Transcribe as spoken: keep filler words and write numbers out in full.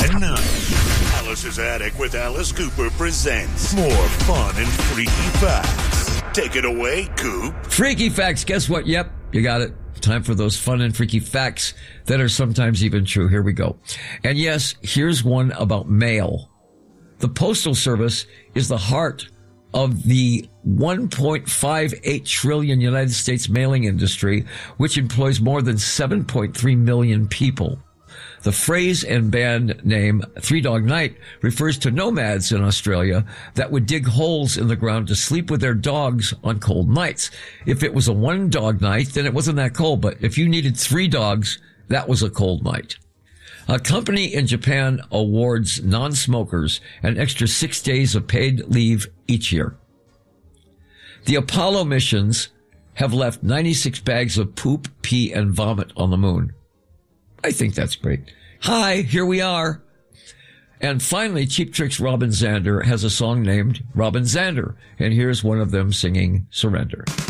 tonight, Alice's Attic with Alice Cooper presents more fun and freaky facts. Take it away, Coop. Freaky facts. Guess what? Yep, you got it. Time for those fun and freaky facts that are sometimes even true. Here we go. And yes, here's one about mail. The Postal Service is the heart of the one point five eight trillion United States mailing industry, which employs more than seven point three million people. The phrase and band name Three Dog Night refers to nomads in Australia that would dig holes in the ground to sleep with their dogs on cold nights. If it was a one dog night, then it wasn't that cold. But if you needed three dogs, that was a cold night. A company in Japan awards non-smokers an extra six days of paid leave each year. The Apollo missions have left ninety-six bags of poop, pee, and vomit on the moon. I think that's great. Hi, here we are. And finally, Cheap Trick's Robin Zander has a song named Robin Zander. And here's one of them singing Surrender.